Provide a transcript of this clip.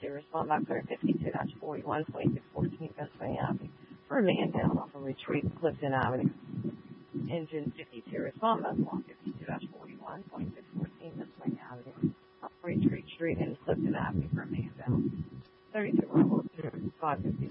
respond by clear 52-41.614 Pennsylvania Avenue for a man down off of Retreat, Clifton Avenue. Engine 52, respond by block 52-41.614 Pennsylvania Avenue, Retreat Street and Clifton Avenue for a man down. 32 550.